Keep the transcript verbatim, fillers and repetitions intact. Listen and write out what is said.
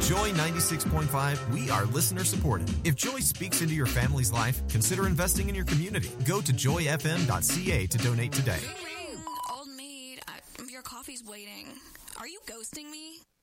Joy ninety-six point five, we are listener supported. If Joy speaks into your family's life, consider investing in your community. Go to joy f m dot c a to donate today. Ring, ring. Old maid, I, your coffee's waiting. Are you ghosting me?